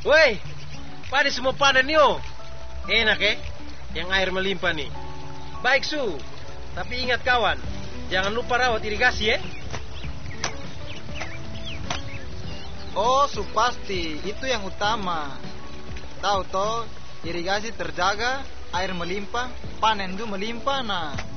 Woi, pada semua panen yo. Enak yang air melimpah nih. Baik Su, tapi ingat kawan, jangan lupa rawat irigasi ya. Oh, pasti itu yang utama. Tahu toh, irigasi terjaga, air melimpah, panen juga melimpah nah.